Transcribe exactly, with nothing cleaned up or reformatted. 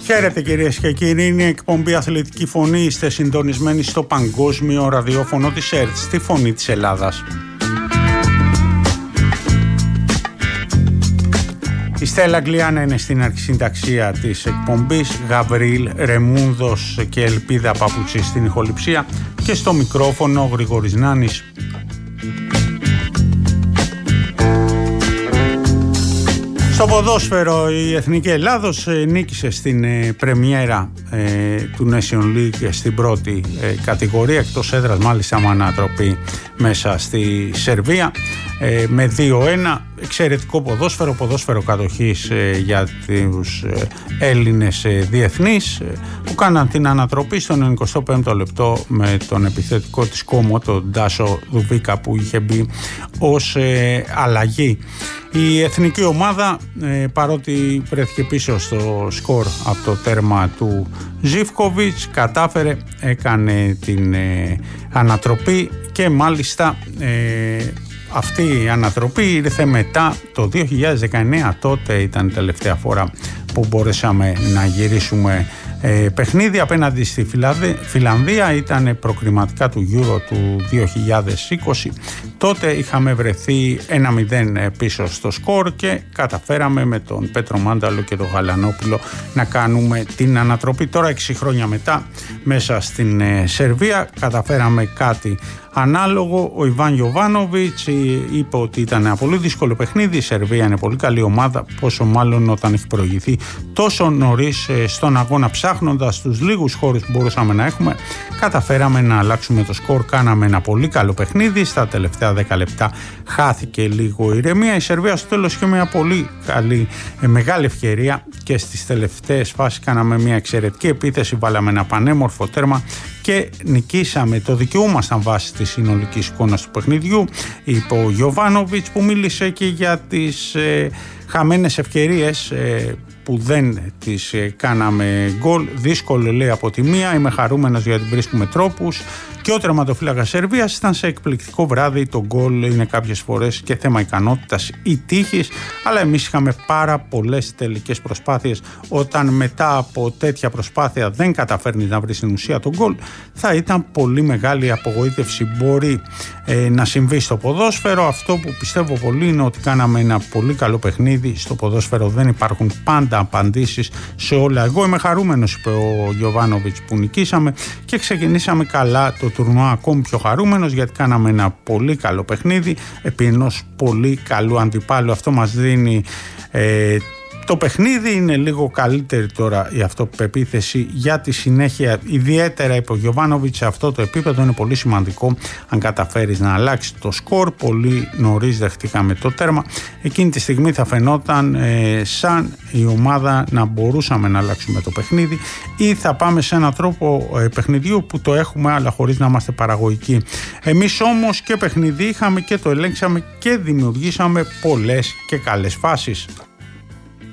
Χαίρετε κυρίες και κύριοι, είναι η εκπομπή Αθλητική Φωνή. Είστε συντονισμένοι στο παγκόσμιο ραδιόφωνο της ΕΡΤ, στη Φωνή της Ελλάδας. Η Στέλλα Αγγλιάνα είναι στην αρχισυνταξία της εκπομπής, Γαβριήλ Ρεμούνδος και Ελπίδα Παπουτσή στην ηχοληψία και στο μικρόφωνο Γρηγόρης Νάνης. Στο ποδόσφαιρο η Εθνική Ελλάδος νίκησε στην ε, πρεμιέρα ε, του Nation League στην πρώτη ε, κατηγορία, εκτός έδρας μάλιστα με ανατροπή μέσα στη Σερβία ε, με δύο ένα. Εξαιρετικό ποδόσφαιρο, ποδόσφαιρο κατοχής ε, για τους ε, Έλληνες ε, διεθνείς ε, που κάναν την ανατροπή στον εικοστό πέμπτο λεπτό με τον επιθετικό της Κόμο, τον Ντάσο Δουβίκα, που είχε μπει ως ε, αλλαγή. Η εθνική ομάδα ε, παρότι βρέθηκε πίσω στο σκορ από το τέρμα του Ζίβκοβιτς, κατάφερε, έκανε την ε, ανατροπή και μάλιστα ε, αυτή η ανατροπή ήρθε μετά το δύο χιλιάδες δεκαεννέα. Τότε ήταν η τελευταία φορά που μπορέσαμε να γυρίσουμε ε, παιχνίδι απέναντι στη Φιλανδία. Ήταν προκριματικά του Euro του δύο χιλιάδες είκοσι. Τότε είχαμε βρεθεί ένα μηδέν πίσω στο σκορ και καταφέραμε με τον Πέτρο Μάνταλο και τον Γαλανόπουλο να κάνουμε την ανατροπή. Τώρα έξι χρόνια μετά μέσα στην ε, Σερβία καταφέραμε κάτι ανάλογο. Ο Ιβάν Γιοβάνοβιτς είπε ότι ήταν ένα πολύ δύσκολο παιχνίδι. Η Σερβία είναι πολύ καλή ομάδα, πόσο μάλλον όταν έχει προηγηθεί τόσο νωρίς στον αγώνα, ψάχνοντας τους λίγους χώρους που μπορούσαμε να έχουμε. Καταφέραμε να αλλάξουμε το σκορ, κάναμε ένα πολύ καλό παιχνίδι. Στα τελευταία δέκα λεπτά χάθηκε λίγο ηρεμία. Η Σερβία στο τέλος είχε μια πολύ καλή, μεγάλη ευκαιρία και στις τελευταίες φάσεις κάναμε μια εξαιρετική επίθεση, βάλαμε ένα πανέμορφο τέρμα και νικήσαμε. Το δικαιούμασταν βάσει της συνολικής εικόνας του παιχνιδιού, είπε ο Γιοβάνοβιτς, που μίλησε και για τις ε, χαμένες ευκαιρίες ε, που δεν τις ε, κάναμε γκολ. Δύσκολο, λέει, από τη μία. Είμαι χαρούμενος γιατί βρίσκουμε τρόπους. Και ο τερματοφύλακας Σερβίας ήταν σε εκπληκτικό βράδυ. Το γκολ είναι κάποιες φορές και θέμα ικανότητας ή τύχης, αλλά εμείς είχαμε πάρα πολλές τελικές προσπάθειες. Όταν μετά από τέτοια προσπάθεια δεν καταφέρνεις να βρεις στην ουσία τον γκολ, θα ήταν πολύ μεγάλη απογοήτευση. Μπορεί ε, να συμβεί στο ποδόσφαιρο. Αυτό που πιστεύω πολύ είναι ότι κάναμε ένα πολύ καλό παιχνίδι. Στο ποδόσφαιρο δεν υπάρχουν πάντα απαντήσεις σε όλα. Εγώ είμαι χαρούμενος, είπε ο Γιοβάνοβιτς, που νικήσαμε και ξεκινήσαμε καλά το τουρνουά, ακόμη πιο χαρούμενος γιατί κάναμε ένα πολύ καλό παιχνίδι επί ενός πολύ καλού αντιπάλου. Αυτό μας δίνει ε, το παιχνίδι. Είναι λίγο καλύτερη τώρα η αυτοπεποίθηση για τη συνέχεια, ιδιαίτερα είπε ο Γιοβάνοβιτς. Σε αυτό το επίπεδο είναι πολύ σημαντικό αν καταφέρεις να αλλάξει το σκορ. Πολύ νωρίς δεχτήκαμε το τέρμα. Εκείνη τη στιγμή θα φαινόταν ε, σαν η ομάδα να μπορούσαμε να αλλάξουμε το παιχνίδι ή θα πάμε σε έναν τρόπο ε, παιχνιδιού που το έχουμε αλλά χωρίς να είμαστε παραγωγικοί. Εμείς όμως και παιχνιδί είχαμε και το ελέγξαμε και δημιουργήσαμε πολλές και καλές φάσεις.